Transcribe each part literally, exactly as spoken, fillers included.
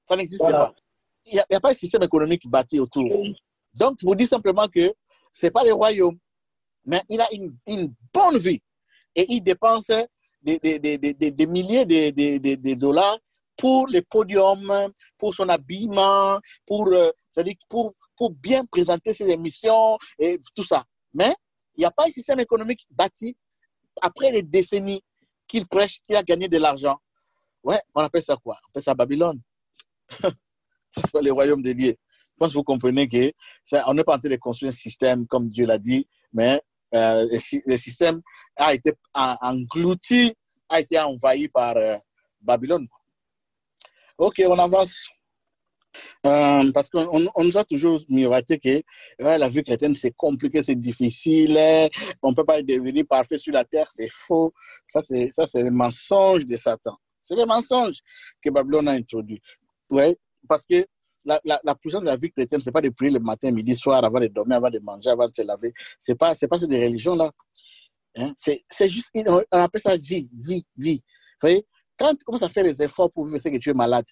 Ça n'existe voilà. pas. Il n'y a, a pas de système économique bâti autour. Donc, je vous dis simplement que ce n'est pas le royaume, mais il a une, une bonne vie. Et il dépense des, des, des, des, des milliers de, de, de, de dollars pour les podiums, pour son habillement, pour, euh, c'est-à-dire pour, pour bien présenter ses émissions et tout ça. Mais il n'y a pas un système économique bâti après les décennies qu'il prêche, qu'il a gagné de l'argent. Ouais, on appelle ça quoi? On appelle ça Babylone. Ça, c'est pas le royaume des lieux. Je pense que vous comprenez que ça, on n'est pas en train de construire un système comme Dieu l'a dit, mais euh, le, le système a été englouti, a été envahi par euh, Babylone. Ok, on avance. Euh, parce qu'on on nous a toujours miroité que ouais, la vie chrétienne, c'est compliqué, c'est difficile, on ne peut pas devenir parfait sur la terre, c'est faux. Ça, c'est, ça, c'est le mensonge de Satan. C'est le mensonge que Babylone a introduit. Ouais, parce que la, la, la puissance de la vie chrétienne, ce n'est pas de prier le matin, midi, soir, avant de dormir, avant de manger, avant de se laver. Ce n'est pas, c'est pas cette religion-là. Hein? C'est, c'est juste, on appelle ça vie, vie, vie. Vous voyez, quand tu commences à faire les efforts pour vivre, c'est que tu es malade.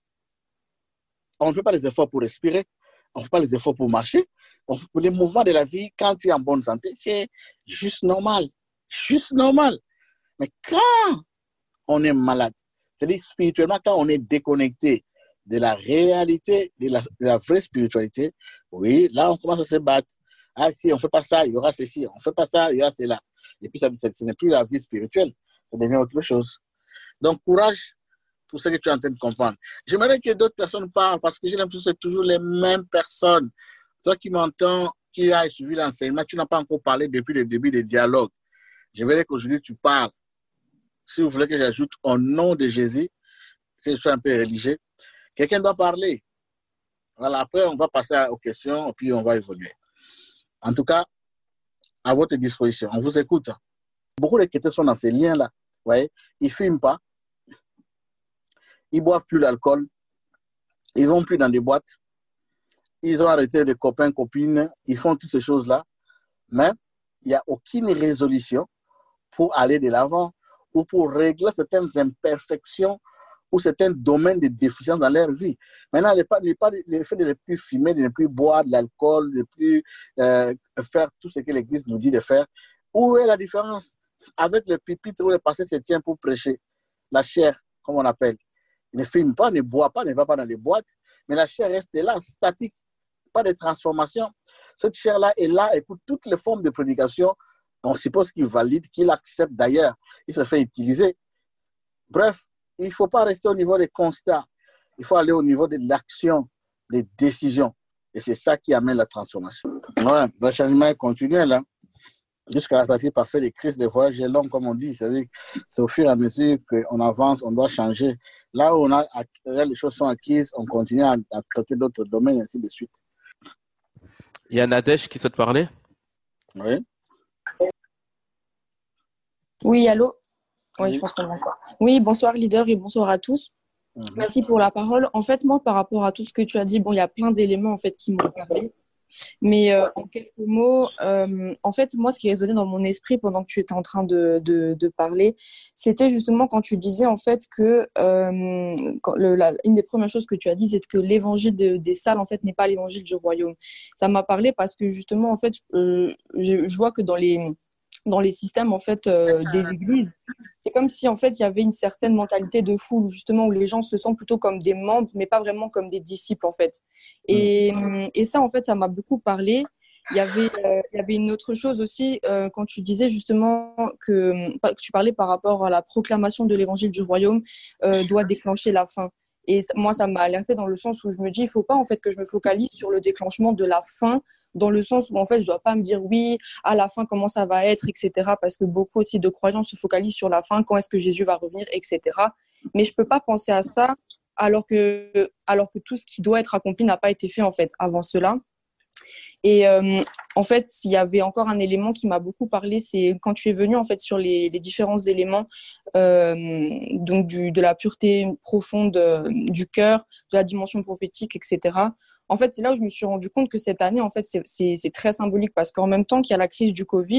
On ne fait pas les efforts pour respirer, on ne fait pas les efforts pour marcher. On fait les mouvements de la vie, quand tu es en bonne santé, c'est juste normal. Juste normal. Mais quand on est malade, c'est-à-dire spirituellement, quand on est déconnecté de la réalité, de la, de la vraie spiritualité, oui, là, on commence à se battre. Ah, si on ne fait pas ça, il y aura ceci. On ne fait pas ça, il y aura cela. Et puis, ça, ce n'est plus la vie spirituelle. Ça devient autre chose. Donc, courage pour ce que tu es en train de comprendre. J'aimerais que d'autres personnes parlent parce que j'ai l'impression que c'est toujours les mêmes personnes. Toi qui m'entends, qui as suivi l'enseignement, tu n'as pas encore parlé depuis le début des dialogues. J'aimerais qu'aujourd'hui tu parles. Si vous voulez que j'ajoute au nom de Jésus, que je sois un peu religieux, quelqu'un doit parler. Voilà, après on va passer aux questions et puis on va évoluer. En tout cas, à votre disposition, on vous écoute. Beaucoup de chrétiens sont dans ces liens-là. Vous voyez, ils ne fument pas. Ils ne boivent plus l'alcool, ils ne vont plus dans des boîtes, ils ont arrêté les copains, copines, ils font toutes ces choses-là, mais il n'y a aucune résolution pour aller de l'avant ou pour régler certaines imperfections ou certains domaines de déficience dans leur vie. Maintenant, le fait de ne plus fumer, de ne plus boire de l'alcool, de ne plus euh, faire tout ce que l'Église nous dit de faire, où est la différence avec le pupitre où le pasteur se tient pour prêcher, la chair, comme on appelle? Il ne fume pas, ne boit pas, ne va pas dans les boîtes, mais la chair reste là, statique, pas de transformation. Cette chair-là est là et pour toutes les formes de prédication, on suppose qu'il valide, qu'il accepte d'ailleurs, il se fait utiliser. Bref, il ne faut pas rester au niveau des constats, il faut aller au niveau de l'action, des décisions. Et c'est ça qui amène la transformation. Ouais, le changement est continuel, là. Jusqu'à la statique parfaite des Christ, les voyages est long, comme on dit. C'est-à-dire c'est au fur et à mesure qu'on avance, on doit changer. Là où on a, là, les choses sont acquises, on continue à, à traiter d'autres domaines, et ainsi de suite. Il y a Nadège qui souhaite parler. Oui. Oui, allô? Oui, oui, je pense qu'on m'entend. Oui, bonsoir leader et bonsoir à tous. Mm-hmm. Merci pour la parole. En fait, moi, par rapport à tout ce que tu as dit, bon, il y a plein d'éléments en fait qui m'ont parlé. Mais euh, en quelques mots, euh, en fait, moi, ce qui résonnait dans mon esprit pendant que tu étais en train de, de, de parler, c'était justement quand tu disais en fait que euh, quand le, la, une des premières choses que tu as dit, c'est que l'évangile de, des salles en fait n'est pas l'évangile du royaume. Ça m'a parlé parce que justement en fait, euh, je, je vois que dans les dans les systèmes en fait euh, des églises, c'est comme si en fait il y avait une certaine mentalité de foule justement où les gens se sentent plutôt comme des membres mais pas vraiment comme des disciples en fait. Et, et ça en fait ça m'a beaucoup parlé. Il y avait euh, il y avait une autre chose aussi euh, quand tu disais justement que, que tu parlais par rapport à la proclamation de l'évangile du royaume euh, doit déclencher la fin. Et moi ça m'a alerté dans le sens où je me dis il faut pas en fait que je me focalise sur le déclenchement de la fin, dans le sens où en fait je dois pas me dire oui à la fin comment ça va être, etc., parce que beaucoup aussi de croyants se focalisent sur la fin, quand est-ce que Jésus va revenir, etc. Mais je peux pas penser à ça alors que alors que tout ce qui doit être accompli n'a pas été fait en fait avant cela. Et euh, en fait il y avait encore un élément qui m'a beaucoup parlé, c'est quand tu es venu en fait sur les, les différents éléments euh, donc du, de la pureté profonde euh, du cœur, de la dimension prophétique, etc. En fait, c'est là où je me suis rendu compte que cette année, en fait, c'est, c'est, c'est très symbolique parce qu'en même temps qu'il y a la crise du Covid,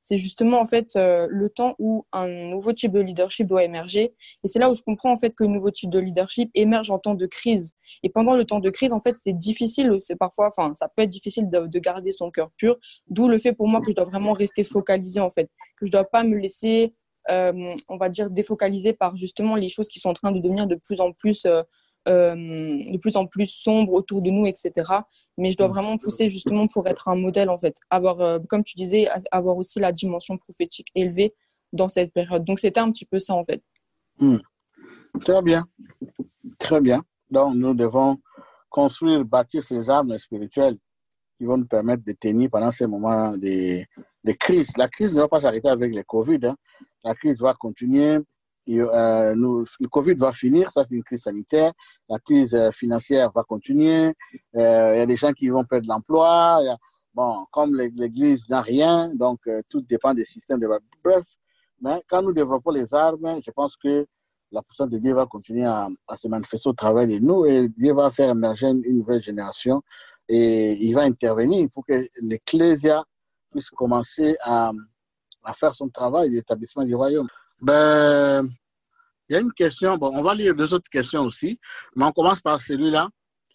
c'est justement en fait euh, le temps où un nouveau type de leadership doit émerger. Et c'est là où je comprends en fait que le nouveau type de leadership émerge en temps de crise. Et pendant le temps de crise, en fait, c'est difficile, c'est parfois, enfin, ça peut être difficile de, de garder son cœur pur. D'où le fait pour moi que je dois vraiment rester focalisée en fait, que je dois pas me laisser, euh, on va dire, défocaliser par justement les choses qui sont en train de devenir de plus en plus euh, Euh, de plus en plus sombre autour de nous, et cetera. Mais je dois vraiment pousser justement pour être un modèle, en fait. Avoir, euh, comme tu disais, avoir aussi la dimension prophétique élevée dans cette période. Donc, c'était un petit peu ça, en fait. Mmh. Très bien. Très bien. Donc, nous devons construire, bâtir ces armes spirituelles qui vont nous permettre de tenir pendant ces moments de, de crise. La crise ne va pas s'arrêter avec le Covid. Hein. La crise va continuer. Et, euh, nous, le Covid va finir, ça c'est une crise sanitaire. La crise euh, financière va continuer. Il euh, y a des gens qui vont perdre l'emploi. Y a, bon, comme l'Église n'a rien, donc euh, tout dépend des systèmes de... Bref, mais quand nous développons les armes, je pense que la puissance de Dieu va continuer à, à se manifester au travers de nous et Dieu va faire émerger une, une nouvelle génération et il va intervenir pour que l'Ecclésia puisse commencer à, à faire son travail d'établissement du royaume. Ben, il y a une question, bon, on va lire deux autres questions aussi, mais on commence par celui-là.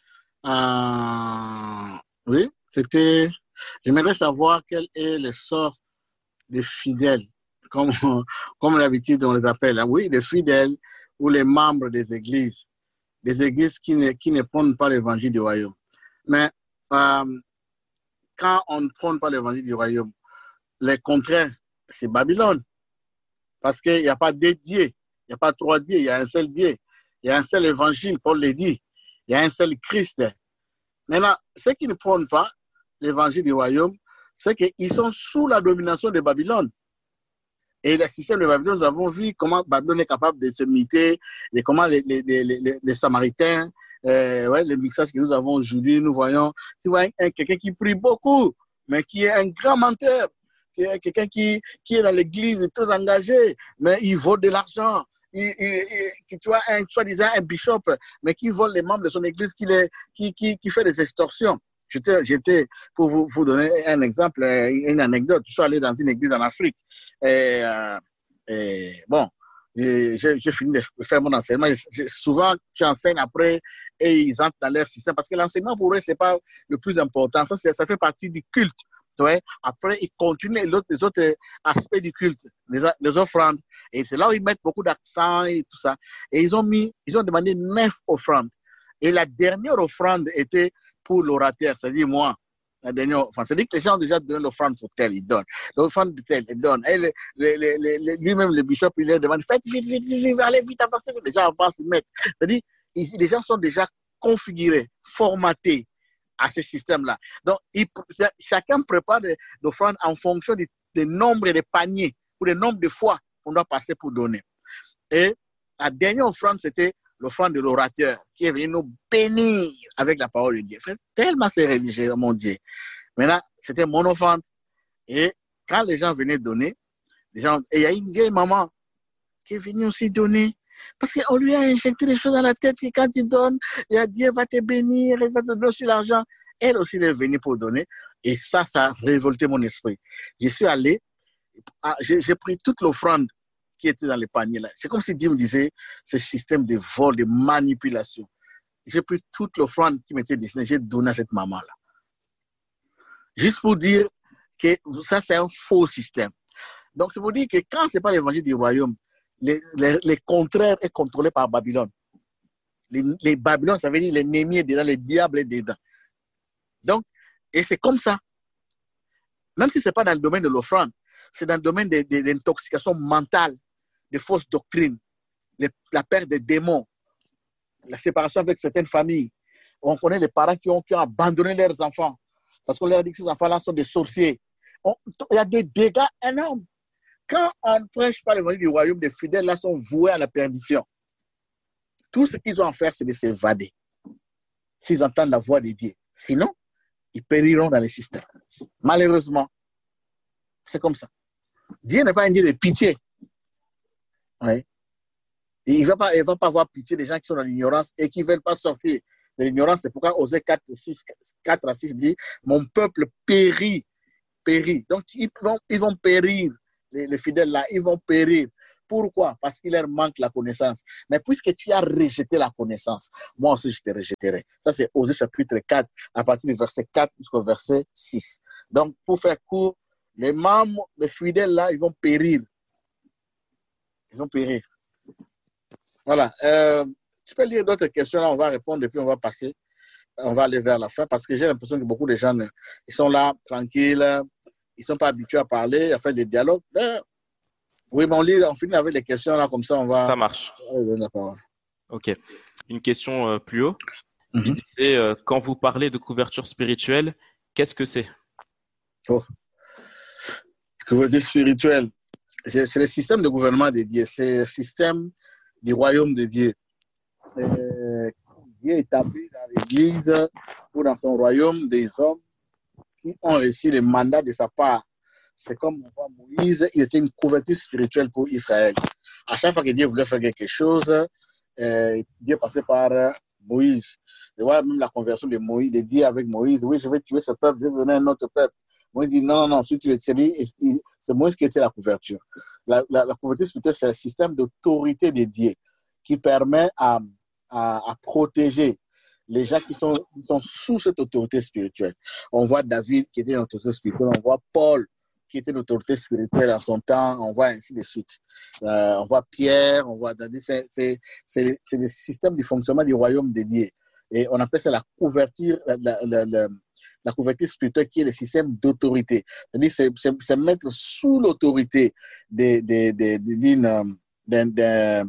Euh, oui, c'était, j'aimerais savoir quel est le sort des fidèles, comme, comme d'habitude on les appelle, hein. Oui, les fidèles ou les membres des églises, des églises qui ne, qui ne prônent pas l'évangile du royaume. Mais euh, quand on ne prône pas l'évangile du royaume, les contraires, c'est Babylone. Parce qu'il n'y a pas deux dieux, il n'y a pas trois dieux, il y a un seul Dieu. Il y a un seul évangile, Paul l'a dit. Il y a un seul Christ. Maintenant, ceux qui ne prônent pas l'évangile du royaume, c'est qu'ils sont sous la domination de Babylone. Et le système de Babylone, nous avons vu comment Babylone est capable de se muter, et comment les, les, les, les, les Samaritains, euh, ouais, le mixage que nous avons aujourd'hui, nous voyons, tu vois, quelqu'un qui prie beaucoup, mais qui est un grand menteur. Quelqu'un qui, qui est dans l'église, très engagé, mais il vole de l'argent. Il, il, il, tu vois, un, soi-disant un bishop, mais qui vole les membres de son église, qui, les, qui, qui, qui fait des extorsions. J'étais, j'étais pour vous, vous donner un exemple, une anecdote. Je suis allé dans une église en Afrique. Et, euh, et bon, et j'ai, j'ai fini de faire mon enseignement. J'ai, souvent, tu enseignes après et ils entrent dans leur système parce que l'enseignement pour eux, c'est pas le plus important. Ça, c'est, ça fait partie du culte. Ouais. Après, ils continuent les autres, les autres aspects du culte, les, les offrandes. Et c'est là où ils mettent beaucoup d'accent et tout ça. Et ils ont mis, ils ont demandé neuf offrandes. Et la dernière offrande était pour l'orateur, c'est-à-dire moi. La dernière, enfin, c'est-à-dire que les gens ont déjà donné l'offrande pour tel, ils donnent. L'offrande de tel, ils donnent. Et le, le, le, le, lui-même, le bishop, il leur demande, faites vite, vite, vite, vite, allez vite, avancez vite. Les gens avancent, ils mettent. C'est-à-dire, ils, les gens sont déjà configurés, formatés à ce système-là. Donc, il, chacun prépare l'offrande en fonction du, du nombre de paniers ou du nombre de fois qu'on doit passer pour donner. Et la dernière offrande, c'était l'offrande de l'orateur qui est venu nous bénir avec la parole de Dieu. Frère, tellement c'est religieux, mon Dieu. Maintenant, c'était mon offrande. Et quand les gens venaient donner, les gens, et il y a une vieille maman qui est venue aussi donner. Parce qu'on lui a injecté des choses dans la tête que quand il donne, Dieu va te bénir, il va te donner aussi l'argent. Elle aussi, elle est venue pour donner. Et ça, ça a révolté mon esprit. Je suis allé, j'ai, j'ai pris toute l'offrande qui était dans les paniers là. C'est comme si Dieu me disait, ce système de vol, de manipulation. J'ai pris toute l'offrande qui m'était destinée, j'ai donné à cette maman-là. Juste pour dire que ça, c'est un faux système. Donc, c'est pour dire que quand ce n'est pas l'évangile du royaume, les, les, les contraires est contrôlé par Babylone. Les, les Babylone, ça veut dire l'ennemi est dedans, le diable est dedans. Donc, et c'est comme ça. Même si ce n'est pas dans le domaine de l'offrande, c'est dans le domaine de, de, de l'intoxication mentale, des fausses doctrines, les, la perte des démons, la séparation avec certaines familles. On connaît les parents qui ont, qui ont abandonné leurs enfants parce qu'on leur a dit que ces enfants-là sont des sorciers. On, il y a des dégâts énormes. Quand on ne prêche pas l'évangile du royaume, les fidèles là sont voués à la perdition. Tout ce qu'ils ont à faire, c'est de s'évader s'ils entendent la voix de Dieu. Sinon, ils périront dans les systèmes. Malheureusement, c'est comme ça. Dieu n'est pas un Dieu de pitié. Ouais. Il ne va pas, il va pas avoir pitié des gens qui sont dans l'ignorance et qui ne veulent pas sortir de l'ignorance. C'est pourquoi Osée quatre à six dit « Mon peuple périt péri. Donc, ils vont, ils vont périr, les, les fidèles là, ils vont périr. Pourquoi? Parce qu'il leur manque la connaissance. Mais puisque tu as rejeté la connaissance, moi aussi je te rejetterai. Ça, c'est Osée chapitre quatre, à partir du verset quatre jusqu'au verset six. Donc, pour faire court, les membres, les fidèles là, ils vont périr. Ils vont périr. Voilà. Euh, tu peux lire d'autres questions là, on va répondre et puis on va passer. On va aller vers la fin parce que j'ai l'impression que beaucoup de gens, ils sont là, tranquilles, ils ne sont pas habitués à parler, à faire des dialogues. Mais, oui, mais on, lit, on finit avec les questions là, comme ça on va. Ça marche. On va donner la parole. Ok. Une question euh, plus haut. Mm-hmm. Il disait, euh, quand vous parlez de couverture spirituelle, qu'est-ce que c'est? Oh. Couverture spirituelle, c'est le système de gouvernement de Dieu, c'est le système du royaume de Dieu. Euh, Dieu établit dans l'Église ou dans son royaume des hommes qui ont reçu le mandat de sa part. C'est comme on voit Moïse, il était une couverture spirituelle pour Israël. À chaque fois que Dieu voulait faire quelque chose, euh, Dieu passait par Moïse. Tu vois, même la conversion de Moïse, de Dieu avec Moïse, oui, je vais tuer ce peuple, je vais donner un autre peuple. Moïse dit non, non, non, si tu veux tirer, c'est Moïse qui était la couverture. La, la, la couverture spirituelle, c'est un système d'autorité de Dieu qui permet à À, à protéger les gens qui sont, qui sont sous cette autorité spirituelle. On voit David qui était une autorité spirituelle, on voit Paul qui était une autorité spirituelle en son temps, on voit ainsi de suite. Euh, on voit Pierre, on voit David, c'est, c'est, c'est le système du fonctionnement du royaume de Dieu. Et on appelle ça la couverture, la, la, la, la, la couverture spirituelle qui est le système d'autorité. C'est-à-dire c'est, c'est, c'est mettre sous l'autorité de, de, de, de, d'un, d'un,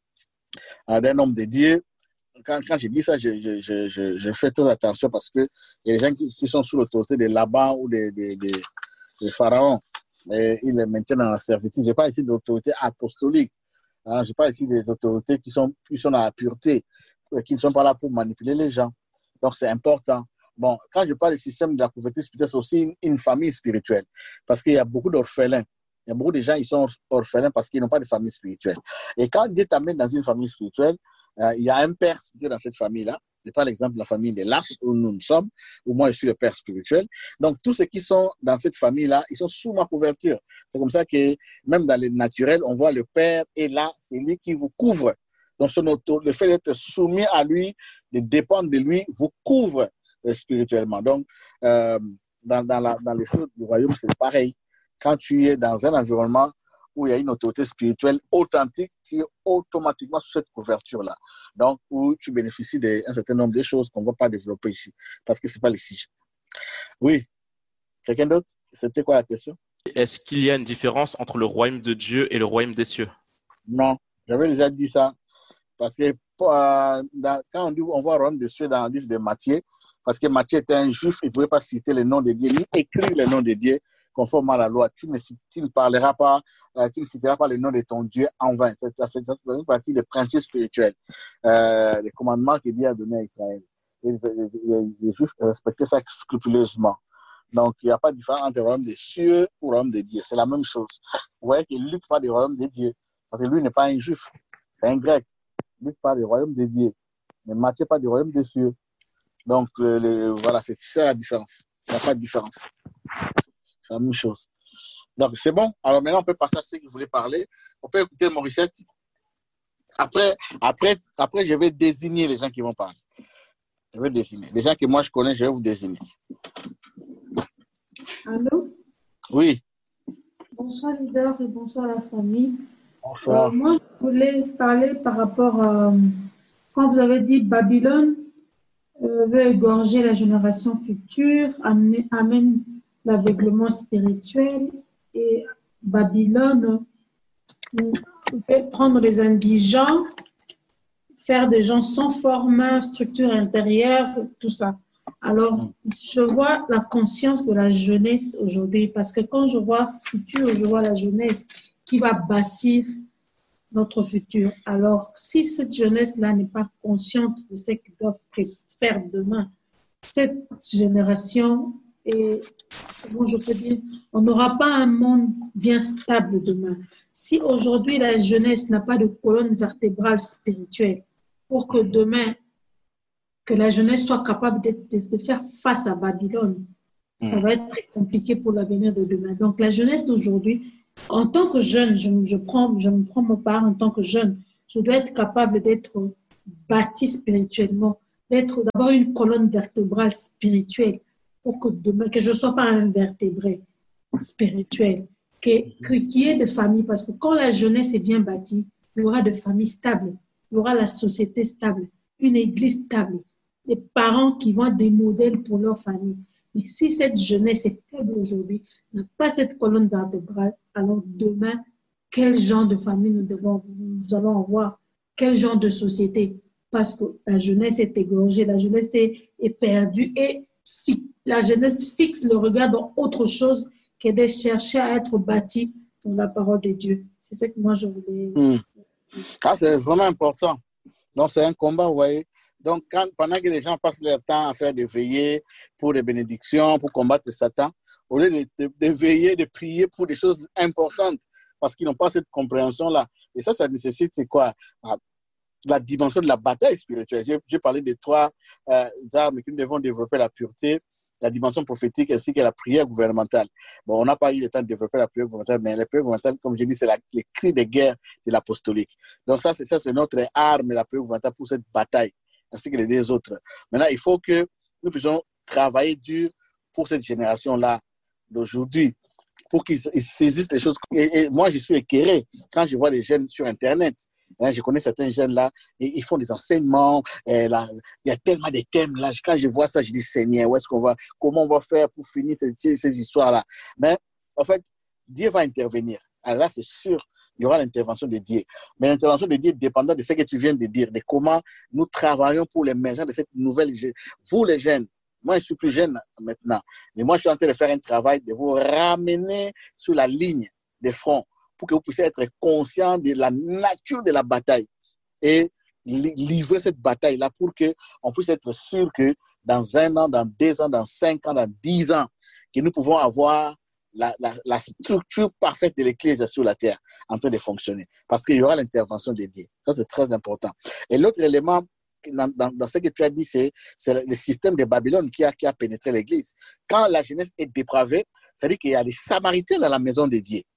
d'un homme de Dieu. Quand, quand je dis ça, je, je, je, je fais très attention parce qu'il y a des gens qui, qui sont sous l'autorité de Laban ou de, de, de, de Pharaon. Et ils les maintiennent dans la servitude. Je n'ai pas ici d'autorité apostolique. Hein, je n'ai pas ici des autorités qui sont, qui sont dans la pureté, qui ne sont pas là pour manipuler les gens. Donc, c'est important. Bon, quand je parle du système de la couverture spirituelle, c'est aussi une, une famille spirituelle. Parce qu'il y a beaucoup d'orphelins. Il y a beaucoup de gens qui sont orphelins parce qu'ils n'ont pas de famille spirituelle. Et quand Dieu t'amène dans une famille spirituelle, euh, il y a un père spirituel dans cette famille-là. Je prends l'exemple de la famille des Lâches où nous nous sommes, où moi je suis le père spirituel. Donc tous ceux qui sont dans cette famille-là, ils sont sous ma couverture. C'est comme ça que même dans le naturel, on voit le père est là, c'est lui qui vous couvre. Donc son auto, le fait d'être soumis à lui, de dépendre de lui, vous couvre euh, spirituellement. Donc euh, dans, dans, la, dans les choses du royaume, c'est pareil. Quand tu es dans un environnement où il y a une autorité spirituelle authentique, tu es automatiquement sous cette couverture-là. Donc, où tu bénéficies d'un certain nombre de choses qu'on ne va pas développer ici, parce que ce n'est pas le sujet. Oui. Quelqu'un d'autre? C'était quoi la question? Est-ce qu'il y a une différence entre le royaume de Dieu et le royaume des cieux? Non, j'avais déjà dit ça. Parce que euh, dans, quand on, dit, on voit le royaume des cieux dans le livre de Matthieu, parce que Matthieu était un juif, il ne pouvait pas citer le nom de Dieu, ni écrire le nom de Dieu conformément à la loi. Tu ne, tu ne parleras pas, euh, tu ne citeras pas le nom de ton Dieu en vain. Ça, ça fait partie des principes spirituels, euh, des commandements que Dieu a donnés à Israël. Et les, les, les, les Juifs respectaient ça scrupuleusement. Donc, il n'y a pas de différence entre le royaume des cieux et le royaume de Dieu. C'est la même chose. Vous voyez que Luc parle du royaume de Dieu, parce que lui n'est pas un Juif, c'est un Grec. Luc parle du royaume de Dieu, mais Matthieu parle du royaume des cieux. Donc, le, le, voilà, c'est ça la différence. Il n'y a pas de différence. C'est la même chose. Donc, c'est bon. Alors, maintenant, on peut passer à ceux qui voulaient parler. On peut écouter Morissette. Après, après, après, je vais désigner les gens qui vont parler. Je vais désigner. Les gens que moi, je connais, je vais vous désigner. Allô? Oui. Bonsoir, leader, et bonsoir la famille. Bonsoir. Euh, moi, je voulais parler par rapport à quand vous avez dit Babylone euh, veut égorger la génération future, amène, amène l'aveuglement spirituel, et Babylone peut prendre les indigents, faire des gens sans format, structure intérieure, tout ça. Alors, je vois la conscience de la jeunesse aujourd'hui, parce que quand je vois futur, je vois la jeunesse qui va bâtir notre futur. Alors, si cette jeunesse-là n'est pas consciente de ce qu'ils doivent faire demain, cette génération, et comment je peux dire, on n'aura pas un monde bien stable demain. Si aujourd'hui la jeunesse n'a pas de colonne vertébrale spirituelle, pour que demain, que la jeunesse soit capable de, de, de faire face à Babylone, ça va être très compliqué pour l'avenir de demain. Donc, la jeunesse d'aujourd'hui, en tant que jeune, je, je, prends, je me prends mon part en tant que jeune, je dois être capable d'être bâti spirituellement, d'être, d'avoir une colonne vertébrale spirituelle pour que demain, que je ne sois pas un vertébré spirituel, que, que, qu'il y ait de familles, parce que quand la jeunesse est bien bâtie, il y aura de familles stables, il y aura la société stable, une église stable, des parents qui vont être des modèles pour leur famille. Et si cette jeunesse est faible aujourd'hui, n'a pas cette colonne vertébrale, alors demain, quel genre de famille nous, devons, nous allons avoir? Quel genre de société? Parce que la jeunesse est égorgée, la jeunesse est, est perdue et fi, la jeunesse fixe le regard dans autre chose que de chercher à être bâtie dans la parole de Dieu. C'est ce que moi je voulais... Mmh. Ah, c'est vraiment important. Donc, c'est un combat, vous voyez. Donc, quand, pendant que les gens passent leur temps à faire des veillées pour des bénédictions, pour combattre Satan, au lieu de, de, de veiller, de prier pour des choses importantes, parce qu'ils n'ont pas cette compréhension-là. Et ça, ça nécessite, c'est quoi? La dimension de la bataille spirituelle. J'ai, j'ai parlé des trois euh, armes que nous devons développer: la pureté, la dimension prophétique ainsi que la prière gouvernementale. Bon, on n'a pas eu le temps de développer la prière gouvernementale, mais la prière gouvernementale, comme j'ai dit, c'est la, les cris de guerre de l'apostolique. Donc ça, c'est ça, c'est notre arme, la prière gouvernementale, pour cette bataille, ainsi que les deux autres. Maintenant, il faut que nous puissions travailler dur pour cette génération-là d'aujourd'hui, pour qu'ils saisissent les choses. Et, et moi, je suis écœuré quand je vois les jeunes sur Internet. Hein, je connais certains jeunes là, et ils font des enseignements. Et là, il y a tellement de thèmes là. Quand je vois ça, je dis Seigneur, où est-ce qu'on va, comment on va faire pour finir ces, ces histoires-là? Mais en fait, Dieu va intervenir. Alors là, c'est sûr, il y aura l'intervention de Dieu. Mais l'intervention de Dieu dépendant de ce que tu viens de dire, de comment nous travaillons pour l'émergence de cette nouvelle. Vous les jeunes, moi je suis plus jeune maintenant, mais moi je suis en train de faire un travail de vous ramener sur la ligne des fronts, pour que vous puissiez être conscient de la nature de la bataille et livrer cette bataille-là pour qu'on puisse être sûr que dans un an, dans deux ans, dans cinq ans, dans dix ans, que nous pouvons avoir la, la, la structure parfaite de l'Église sur la terre en train de fonctionner. Parce qu'il y aura l'intervention de Dieu. Ça, c'est très important. Et l'autre élément, dans, dans, dans ce que tu as dit, c'est, c'est le système de Babylone qui a, qui a pénétré l'Église. Quand la jeunesse est dépravée, ça veut dire qu'il y a des Samaritains dans la maison de Dieu.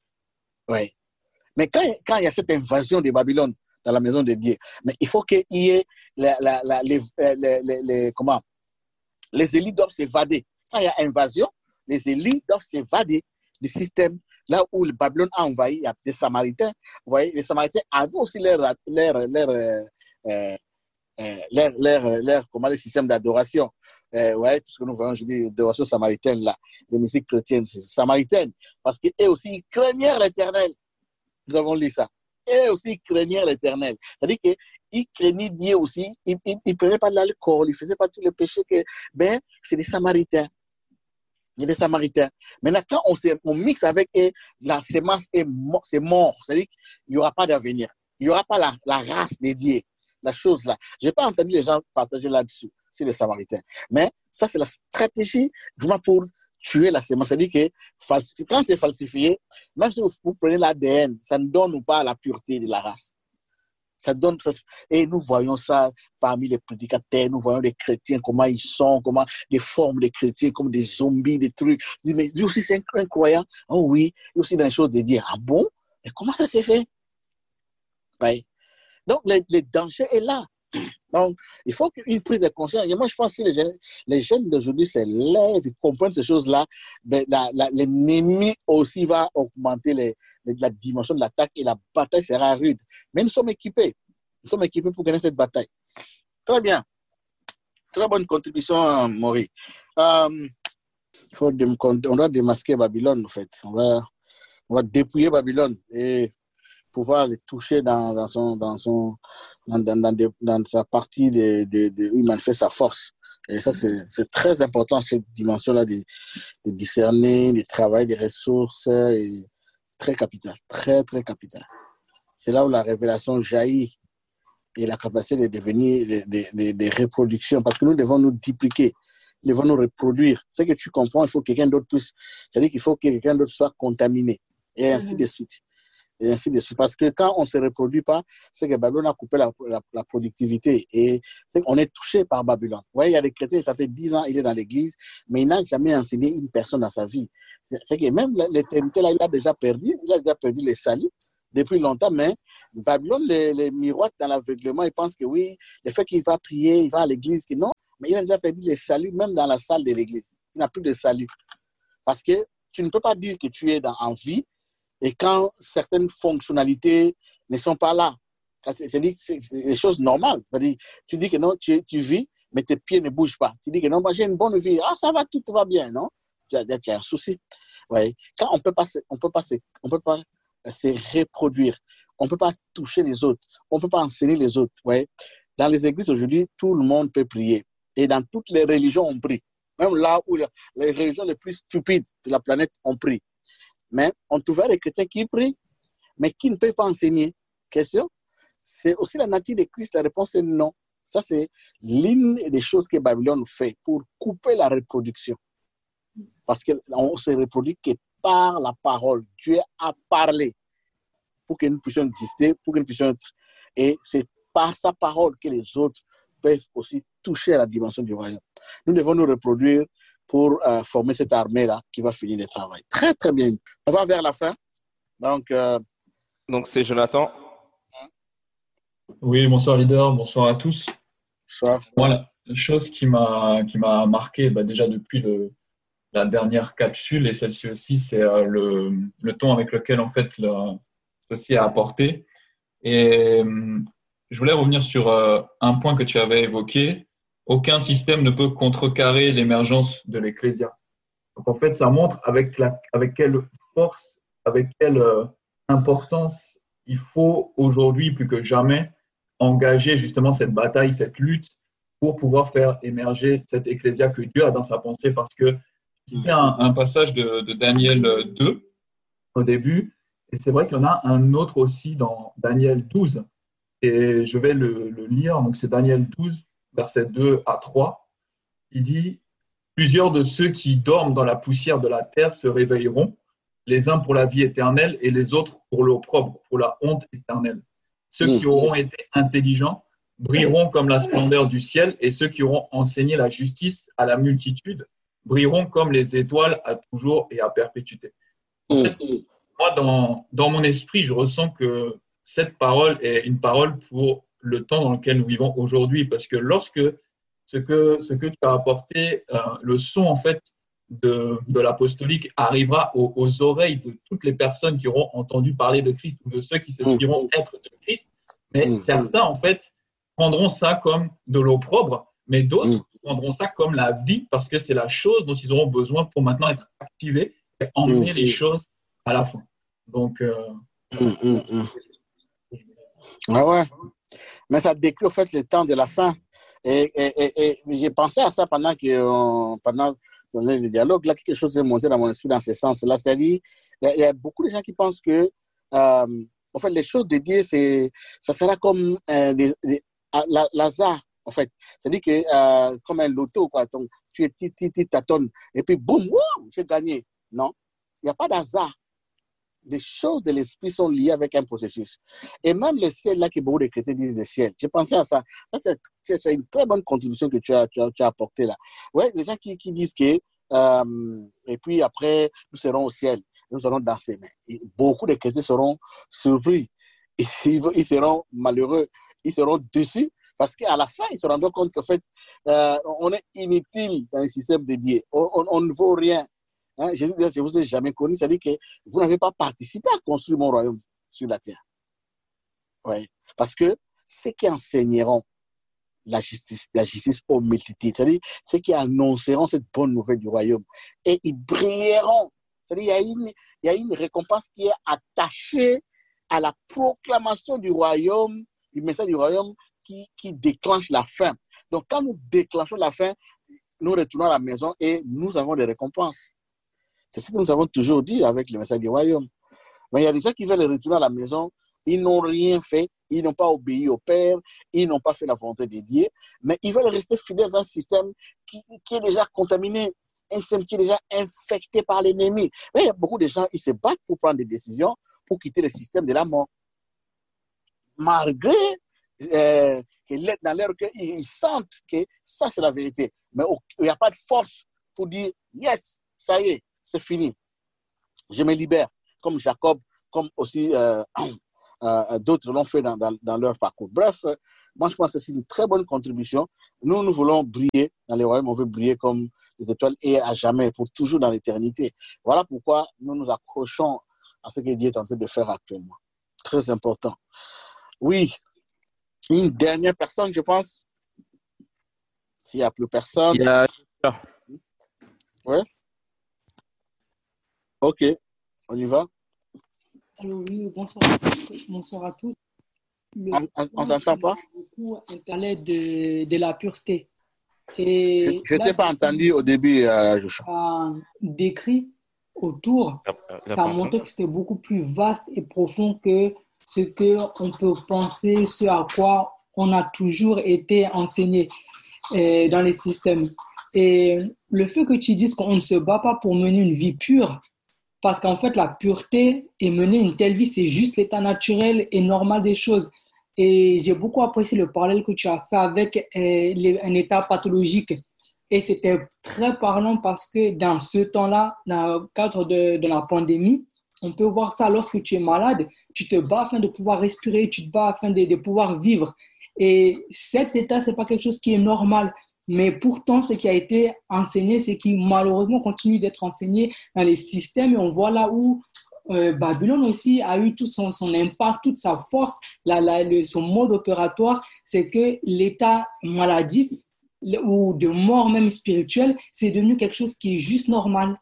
Oui. Mais quand, quand il y a cette invasion de Babylone dans la maison de Dieu, mais il faut qu'il y ait la, la, la, les, les, les, les, comment, les élites doivent s'évader. Quand il y a invasion, les élites doivent s'évader du système. Là où le Babylone a envahi, il y a des Samaritains. Vous voyez, les Samaritains avaient aussi leur, leur, leur, euh, euh, leur, leur, leur, comment, le système d'adoration. Euh, ouais, tout ce que nous voyons aujourd'hui, l'adoration samaritaine, là, les musiques chrétiennes, c'est samaritaine, parce qu'eux aussi, ils craignaient l'Éternel. Nous avons lu ça. Eux aussi, ils craignaient l'Éternel. C'est-à-dire qu'ils craignaient Dieu aussi, ils ne prenaient pas de l'alcool, ils ne faisaient pas tous les péchés. Que, ben, c'est des Samaritains. Il y a des Samaritains. Maintenant, quand on, on mixe avec eux, la sémence est mort, c'est mort. C'est-à-dire qu'il n'y aura pas d'avenir. Il n'y aura pas la, la race de Dieu, la chose là. Je n'ai pas entendu les gens partager là-dessus. C'est les Samaritains. Mais ça, c'est la stratégie vraiment pour tuer la sémence. C'est-à-dire que quand c'est falsifié, même si vous prenez l'A D N, ça ne donne pas la pureté de la race. Ça donne, ça, et nous voyons ça parmi les prédicateurs, nous voyons les chrétiens, comment ils sont, comment des formes de chrétiens, comme des zombies, des trucs. Mais lui aussi, c'est un croyant. Oh oui, il aussi dans les choses de dire, ah bon? Mais comment ça s'est fait? Ouais. Donc, le, le danger est là. Donc, il faut une prise de conscience. Et moi, je pense que si les jeunes, les jeunes d'aujourd'hui se lèvent, ils comprennent ces choses-là, ben, la, la, l'ennemi aussi va augmenter les, les, la dimension de l'attaque et la bataille sera rude. Mais nous sommes équipés. Nous sommes équipés pour gagner cette bataille. Très bien. Très bonne contribution, Maury. Euh, faut, on doit démasquer Babylone, en fait. On va, on va dépouiller Babylone et pouvoir les toucher dans, dans, son, dans, son, dans, dans, dans, de, dans sa partie de, de, de, où il manifeste sa force. Et ça, c'est, c'est très important, cette dimension-là de, de discerner, de travailler des ressources. Et très capital, très, très capital. C'est là où la révélation jaillit et la capacité de devenir des de, de, de reproductions. Parce que nous devons nous dupliquer, nous devons nous reproduire. Ce que tu comprends, il faut que quelqu'un d'autre puisse. C'est-à-dire qu'il faut que quelqu'un d'autre soit contaminé. Et ainsi de suite. et ainsi de suite. Parce que quand on ne se reproduit pas, c'est que Babylone a coupé la, la, la productivité et c'est qu'on est touché par Babylone. Vous voyez, il y a des chrétiens, ça fait dix ans, il est dans l'église, mais il n'a jamais enseigné une personne dans sa vie. C'est, c'est que même l'éternité, là, il a déjà perdu, il a déjà perdu les saluts depuis longtemps, mais Babylone, les, les miroite dans l'aveuglement, il pense que oui, le fait qu'il va prier, il va à l'église, que non, mais il a déjà perdu les saluts, même dans la salle de l'église. Il n'a plus de salut. Parce que tu ne peux pas dire que tu es dans, en vie et quand certaines fonctionnalités ne sont pas là. C'est, c'est, c'est, c'est des choses normales. C'est-à-dire, tu dis que non, tu, tu vis, mais tes pieds ne bougent pas. Tu dis que non, moi j'ai une bonne vie. Ah, ça va, tout va bien, non? Tu as, tu as un souci. Ouais. Quand on peut pas, on peut pas, on peut pas se reproduire, on ne peut pas toucher les autres, on ne peut pas enseigner les autres. Ouais. Dans les églises aujourd'hui, tout le monde peut prier. Et dans toutes les religions, on prie. Même là où les religions les plus stupides de la planète ont pris. Mais on trouvait des chrétiens qui prient, mais qui ne peuvent pas enseigner. Question? C'est aussi la nature de Christ. La réponse est non. Ça, c'est l'une des choses que Babylone fait pour couper la reproduction. Parce qu'on se reproduit que par la parole. Dieu a parlé pour que nous puissions exister, pour que nous puissions être. Et c'est par sa parole que les autres peuvent aussi toucher à la dimension du royaume. Nous devons nous reproduire pour euh, former cette armée-là qui va finir le travail. Très, très bien. On va vers la fin. Donc, euh... Donc c'est Jonathan. Oui, bonsoir leader, bonsoir à tous. Bonsoir. Voilà, la chose qui m'a qui m'a marqué bah, déjà depuis le, la dernière capsule et celle-ci aussi, c'est euh, le, le ton avec lequel en fait le, ceci est apporté. Et euh, je voulais revenir sur euh, un point que tu avais évoqué. Aucun système ne peut contrecarrer l'émergence de l'Ecclésia. Donc en fait, ça montre avec, la, avec quelle force, avec quelle euh, importance il faut aujourd'hui plus que jamais engager justement cette bataille, cette lutte pour pouvoir faire émerger cette Ecclésia que Dieu a dans sa pensée. Parce que c'était un, un passage de, de Daniel deux au début, et c'est vrai qu'il y en a un autre aussi dans Daniel douze. Et je vais le, le lire. Donc c'est Daniel douze, versets deux à trois. Il dit « Plusieurs de ceux qui dorment dans la poussière de la terre se réveilleront, les uns pour la vie éternelle et les autres pour l'opprobre, pour la honte éternelle. Ceux qui auront été intelligents brilleront comme la splendeur du ciel, et ceux qui auront enseigné la justice à la multitude brilleront comme les étoiles à toujours et à perpétuité. » En fait, moi, dans, dans mon esprit, je ressens que cette parole est une parole pour le temps dans lequel nous vivons aujourd'hui, parce que lorsque ce que, ce que tu as apporté, euh, le son en fait de, de l'apostolique arrivera aux, aux oreilles de toutes les personnes qui auront entendu parler de Christ ou de ceux qui se diront être de Christ, mais mmh. certains en fait prendront ça comme de l'opprobre, mais d'autres mmh. prendront ça comme la vie, parce que c'est la chose dont ils auront besoin pour maintenant être activés et emmener mmh. les choses à la fin. Donc, euh, mmh, mmh. Ah ouais, mais ça décrit au fait le temps de la fin. Et, et, et, et j'ai pensé à ça pendant que euh, pendant le dialogue, là, quelque chose est monté dans mon esprit dans ce sens-là. C'est-à-dire, il y, y a beaucoup de gens qui pensent que, euh, en fait, les choses dédiées, c'est, ça sera comme euh, des, des, la, l'hasard, en fait. C'est-à-dire que, euh, comme un loto, quoi. Donc, tu es ti, ti, ti, tâtonnes, et puis, boum, wow, j'ai gagné. Non, il n'y a pas d'hasard. Les choses de l'esprit sont liées avec un processus. Et même le ciel, là, que beaucoup de chrétiens disent le ciel. J'ai pensé à ça. Ça c'est, c'est, c'est une très bonne contribution que tu as, tu as, tu as apportée là. Ouais, des gens qui, qui disent que, euh, et puis après, nous serons au ciel. Nous allons danser. Mais et beaucoup de chrétiens seront surpris. Et ils, ils seront malheureux. Ils seront déçus. Parce qu'à la fin, ils se rendront compte qu'en fait, euh, on est inutile dans un système dédié. On, on, on ne vaut rien. Hein, Jésus dit, je ne vous ai jamais connu, c'est-à-dire que vous n'avez pas participé à construire mon royaume sur la terre. Oui. Parce que ceux qui enseigneront la justice, la justice aux multitudes, c'est-à-dire ceux qui annonceront cette bonne nouvelle du royaume, et ils brilleront. C'est-à-dire qu'il y a une, il y a une récompense qui est attachée à la proclamation du royaume, du message du royaume qui, qui déclenche la fin. Donc quand nous déclenchons la fin, nous retournons à la maison et nous avons des récompenses. C'est ce que nous avons toujours dit avec le message du royaume. Mais il y a des gens qui veulent retourner à la maison, ils n'ont rien fait, ils n'ont pas obéi au Père, ils n'ont pas fait la volonté de Dieu, mais ils veulent rester fidèles à un système qui, qui est déjà contaminé, un système qui est déjà infecté par l'ennemi. Mais il y a beaucoup de gens, ils se battent pour prendre des décisions, pour quitter le système de la mort. Malgré euh, que dans leur cœur, ils sentent que ça, c'est la vérité. Mais il n'y a pas de force pour dire, yes, ça y est, c'est fini. Je me libère, comme Jacob, comme aussi euh, euh, d'autres l'ont fait dans, dans, dans leur parcours. Bref, moi, je pense que c'est une très bonne contribution. Nous, nous voulons briller dans les royaumes, on veut briller comme les étoiles et à jamais, pour toujours dans l'éternité. Voilà pourquoi nous nous accrochons à ce que Dieu est en train de faire actuellement. Très important. Oui, une dernière personne, je pense. S'il n'y a plus personne. Il y a... Oui. Ok, on y va. Alors oui, bonsoir, bonsoir à tous. Le on ne t'entend pas? Beaucoup parlait de, de la pureté. Et je ne t'ai pas entendu au début, euh, Joshua. Décrit autour, la, la ça montre que c'était beaucoup plus vaste et profond que ce qu'on peut penser, ce à quoi on a toujours été enseigné euh, dans les systèmes. Et le fait que tu dises qu'on ne se bat pas pour mener une vie pure, parce qu'en fait, la pureté et mener une telle vie, c'est juste l'état naturel et normal des choses. Et j'ai beaucoup apprécié le parallèle que tu as fait avec euh, les, un état pathologique. Et c'était très parlant parce que dans ce temps-là, dans le cadre de, de la pandémie, on peut voir ça lorsque tu es malade, tu te bats afin de pouvoir respirer, tu te bats afin de, de pouvoir vivre. Et cet état, ce n'est pas quelque chose qui est normal. Mais pourtant, ce qui a été enseigné, c'est qui malheureusement continue d'être enseigné dans les systèmes. Et on voit là où euh, Babylone aussi a eu tout son, son impact, toute sa force, la, la, le, son mode opératoire, c'est que l'état maladif ou de mort même spirituelle, c'est devenu quelque chose qui est juste normal.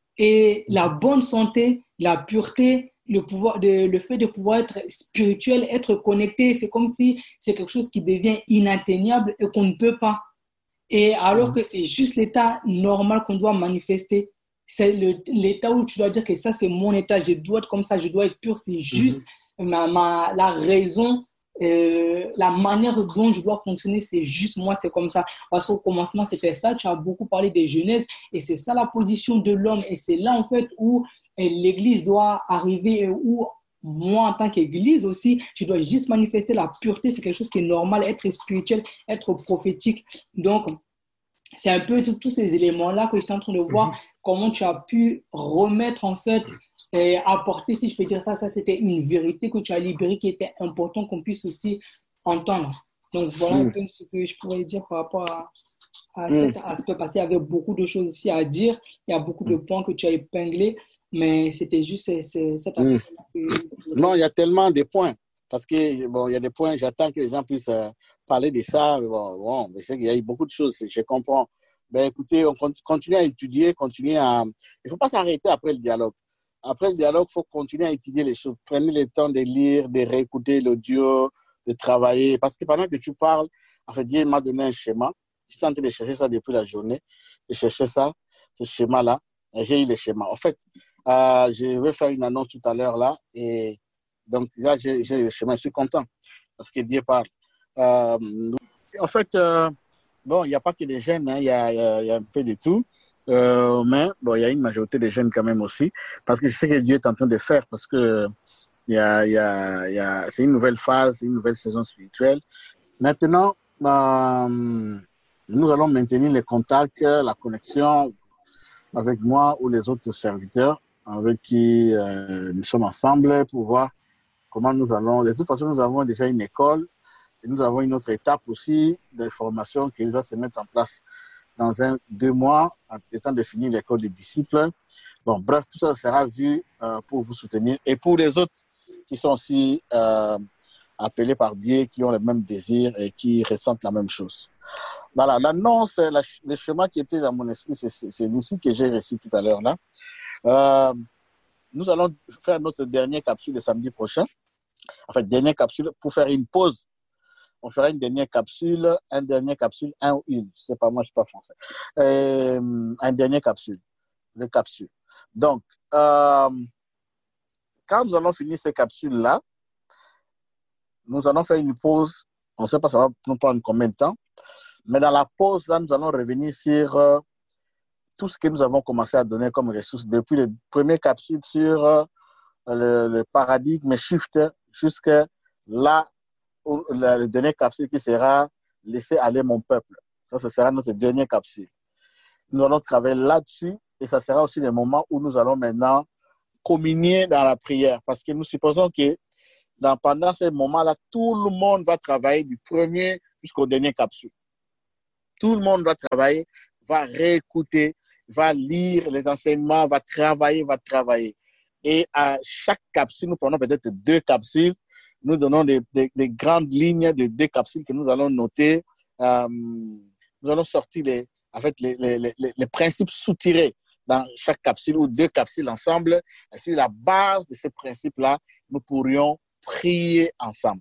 Et la bonne santé, la pureté, le, pouvoir de, le fait de pouvoir être spirituel, être connecté, c'est comme si c'est quelque chose qui devient inatteignable et qu'on ne peut pas. Et alors que c'est juste l'état normal qu'on doit manifester. C'est le, l'état où tu dois dire que ça, c'est mon état, je dois être comme ça, je dois être pur, c'est juste mm-hmm. ma, ma, la raison, euh, la manière dont je dois fonctionner, c'est juste moi, c'est comme ça. Parce qu'au commencement, c'était ça, tu as beaucoup parlé des Genèse, et c'est ça la position de l'homme. Et c'est là, en fait, où l'Église doit arriver, où moi, en tant qu'Église aussi, je dois juste manifester la pureté. C'est quelque chose qui est normal, être spirituel, être prophétique. Donc, c'est un peu tous ces éléments-là que j'étais en train de voir, mm-hmm. comment tu as pu remettre, en fait, et apporter, si je peux dire ça, ça c'était une vérité que tu as libérée qui était important qu'on puisse aussi entendre. Donc, voilà mm. un peu ce que je pourrais dire par rapport à, à mm. cet aspect, parce qu'il y avait beaucoup de choses ici à dire, il y a beaucoup de points que tu as épinglés. Mais c'était juste c'est, c'est, cet aspect-là. Mmh. Non, il y a tellement de points. Parce que, bon, il y a des points, j'attends que les gens puissent euh, parler de ça. Mais bon, bon, mais c'est qu'il y a eu beaucoup de choses, je comprends. Ben, écoutez, on continue à étudier, continue à... Il ne faut pas s'arrêter après le dialogue. Après le dialogue, il faut continuer à étudier les choses. Prenez le temps de lire, de réécouter l'audio, de travailler. Parce que pendant que tu parles, en fait, Dieu m'a donné un schéma. Je suis en train de chercher ça depuis la journée. De chercher ça, ce schéma-là. Et j'ai eu les schémas. En fait, Euh, je vais faire une annonce tout à l'heure là et donc là j'ai, j'ai le chemin, je suis content parce que Dieu parle. Euh, en fait, euh, bon, il n'y a pas que des jeunes, hein, il y a, y, a, y a un peu de tout, euh, mais bon, il y a une majorité de jeunes quand même aussi parce que c'est ce que Dieu est en train de faire parce que y a, y a, y a, c'est une nouvelle phase, une nouvelle saison spirituelle. Maintenant, euh, nous allons maintenir les contacts, la connexion avec moi ou les autres serviteurs avec qui euh, nous sommes ensemble pour voir comment nous allons. De toute façon, nous avons déjà une école et nous avons une autre étape aussi de formation qui va se mettre en place dans un, deux mois, en étant de finir l'école des disciples. Bon, bref, tout ça sera vu euh, pour vous soutenir et pour les autres qui sont aussi euh, appelés par Dieu, qui ont le même désir et qui ressentent la même chose. Voilà, l'annonce, la, le schéma qui était dans mon esprit, c'est, c'est, c'est celui-ci que j'ai reçu tout à l'heure là. Euh, nous allons faire notre dernière capsule le samedi prochain. En fait, dernière capsule pour faire une pause. On fera une dernière capsule, un dernier capsule, un ou une. Je ne sais pas, moi je ne suis pas français. Euh, un dernier capsule, le capsule. Donc, euh, quand nous allons finir ces capsules-là, nous allons faire une pause. On ne sait pas ça va nous prendre combien de temps. Mais dans la pause, là, nous allons revenir sur euh, tout ce que nous avons commencé à donner comme ressources depuis les premières capsules sur euh, le, le paradigme shift jusqu'à là, où, le, le dernier capsule qui sera laisser aller mon peuple. Ça, ce sera notre dernière capsule. Nous allons travailler là-dessus et ça sera aussi le moment où nous allons maintenant communier dans la prière parce que nous supposons que dans, pendant ce moment-là, tout le monde va travailler du premier jusqu'au dernier capsule. Tout le monde va travailler, va réécouter, va lire les enseignements, va travailler, va travailler. Et à chaque capsule, nous prenons peut-être deux capsules. Nous donnons des, des, des grandes lignes de deux capsules que nous allons noter. Euh, nous allons sortir les, en fait, les, les, les, les principes soutirés dans chaque capsule ou deux capsules ensemble. Et sur la base de ces principes-là, nous pourrions prier ensemble.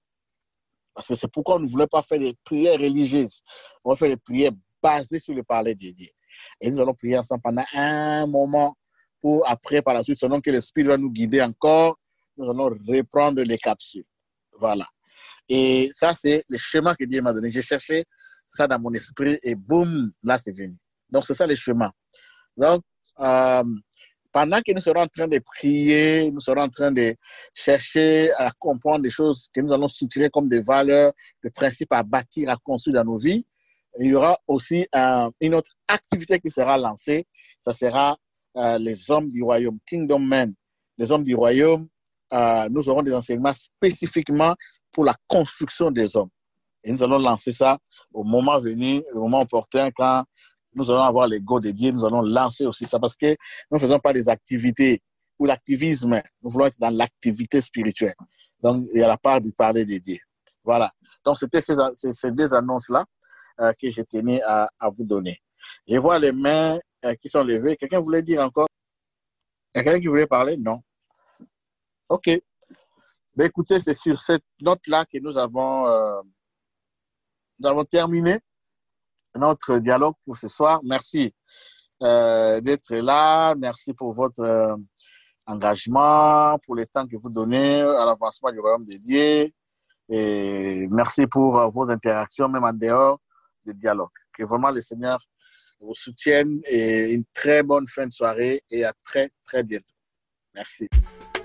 Parce que c'est pourquoi nous ne voulons pas faire des prières religieuses. On va faire des prières basées sur le parler de Dieu. Et nous allons prier ensemble pendant un moment pour après, par la suite, selon que l'Esprit va nous guider encore, nous allons reprendre les capsules. Voilà. Et ça, c'est le schéma que Dieu m'a donné. J'ai cherché ça dans mon esprit et boum, là, c'est venu. Donc, c'est ça le schéma. Donc, euh, pendant que nous serons en train de prier, nous serons en train de chercher à comprendre des choses que nous allons soutirer comme des valeurs, des principes à bâtir, à construire dans nos vies, il y aura aussi euh, une autre activité qui sera lancée. Ça sera euh, les hommes du royaume, Kingdom Men. Les hommes du royaume, euh, nous aurons des enseignements spécifiquement pour la construction des hommes. Et nous allons lancer ça au moment venu, au moment opportun, quand nous allons avoir les go de Dieu, nous allons lancer aussi ça parce que nous ne faisons pas des activités ou l'activisme. Nous voulons être dans l'activité spirituelle. Donc, il y a la part du parler de Dieu. Voilà. Donc, c'était ces, ces, ces deux annonces-là euh, que je tenais à, à vous donner. Je vois les mains euh, qui sont levées. Quelqu'un voulait dire encore? Quelqu'un qui voulait parler? Non. OK. Ben, écoutez, c'est sur cette note-là que nous avons, euh, nous avons terminé notre dialogue pour ce soir. Merci euh, d'être là. Merci pour votre euh, engagement, pour le temps que vous donnez à l'avancement du royaume de Dieu. Et merci pour euh, vos interactions, même en dehors du dialogue. Que vraiment le Seigneur vous soutienne et une très bonne fin de soirée et à très, très bientôt. Merci.